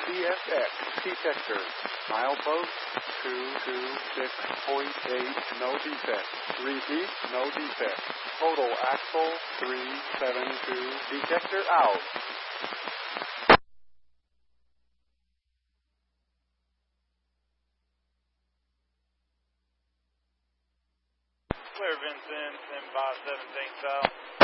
CSX detector. Milepost 226.8, no defect. Repeat, no defect. Total axle 372. Detector out. Clear Vincent, 1057 south.